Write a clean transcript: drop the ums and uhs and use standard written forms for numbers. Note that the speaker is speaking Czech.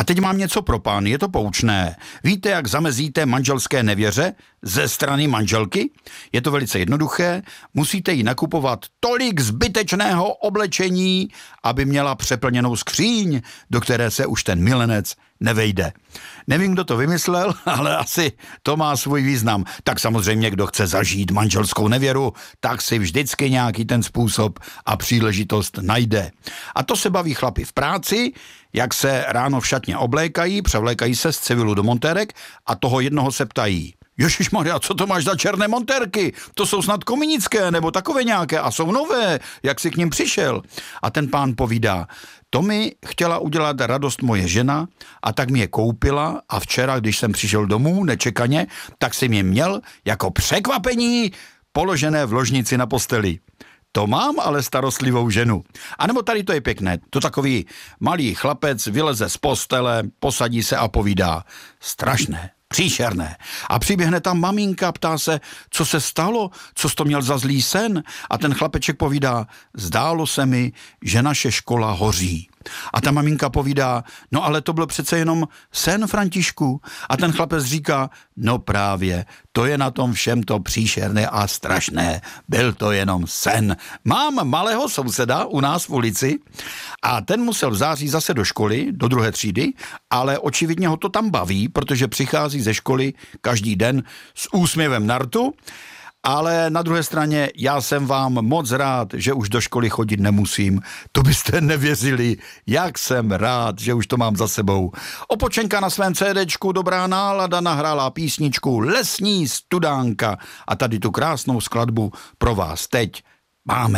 A teď mám něco pro pány, je to poučné. Víte, jak zamezíte manželské nevěře ze strany manželky? Je to velice jednoduché, musíte jí nakupovat tolik zbytečného oblečení, aby měla přeplněnou skříň, do které se už ten milenec nevejde. Nevím, kdo to vymyslel, ale asi to má svůj význam. Tak samozřejmě, kdo chce zažít manželskou nevěru, tak si vždycky nějaký ten způsob a příležitost najde. A to se baví chlapi v práci, jak se ráno v šatně oblékají, převlékají se z civilu do montérek a toho jednoho se ptají: Ježišmarja, co to máš za černé montérky? To jsou snad kominické nebo takové nějaké a jsou nové, jak jsi k nim přišel? A ten pán povídá: to mi chtěla udělat radost moje žena a tak mi je koupila a včera, když jsem přišel domů nečekaně, tak jsem je měl jako překvapení položené v ložnici na posteli. To mám ale starostlivou ženu. A nebo tady to je pěkné, to takový malý chlapec vyleze z postele, posadí se a povídá: strašné, příšerné. A přiběhne tam maminka, ptá se, co se stalo, co jsi to měl za zlý sen? A ten chlapeček povídá: zdálo se mi, že naše škola hoří. A ta maminka povídá: no ale to byl přece jenom sen, Františku. A ten chlapec říká: no právě, to je na tom všem to příšerné a strašné. Byl to jenom sen. Mám malého souseda u nás v ulici a ten musel v září zase do školy, do 2. třídy, ale očividně ho to tam baví, protože přichází ze školy každý den s úsměvem na rtu. Ale na druhé straně já jsem vám moc rád, že už do školy chodit nemusím. To byste nevěřili, jak jsem rád, že už to mám za sebou. Opočenka na svém CDčku Dobrá nálada nahrála písničku Lesní studánka a tady tu krásnou skladbu pro vás teď máme.